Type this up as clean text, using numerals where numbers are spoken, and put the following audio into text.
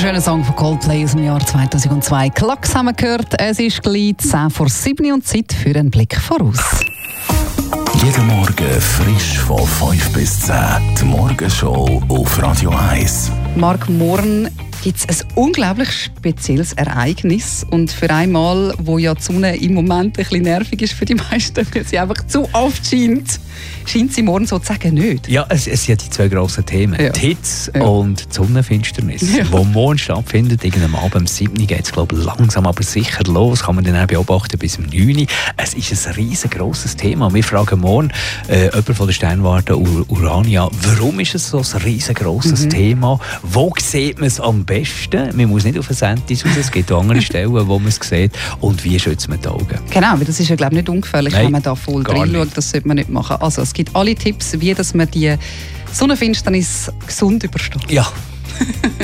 wunderschöner Song von Coldplay aus dem Jahr 2002. Klacks haben wir gehört. Es ist gleich 10 vor 7 und Zeit für einen Blick voraus. Jeden Morgen frisch von 5 bis 10. Die Morgenshow auf Radio 1. Marc, morgen gibt es ein unglaublich spezielles Ereignis. Und für einmal, wo ja die Sonne im Moment ein bisschen nervig ist für die meisten, weil sie einfach zu oft scheint sie morgen sozusagen nicht. Ja, es sind die zwei grossen Themen. Ja. Die Hitze und die Sonnenfinsternis. Ja. Wo morgen stattfindet, irgendwann Abend um 7 Uhr geht es, glaube ich, langsam aber sicher los. Kann man dann auch beobachten bis um 9 Uhr. Es ist ein riesengroßes Thema. Wir fragen morgen jemanden von der Sternwarte Urania, warum ist es so ein riesengroßes Thema? Wo sieht man es am besten? Man muss nicht auf ein Sentis raus, es gibt andere Stellen, wo man es sieht. Und wie schützt man die Augen? Genau, weil das ist ja, glaube ich, nicht ungefährlich, Nein, wenn man da voll gar drin nicht. schaut. Das sollte man nicht machen. Also es gibt alle Tipps, wie dass man die Sonnenfinsternis gesund übersteht. Ja.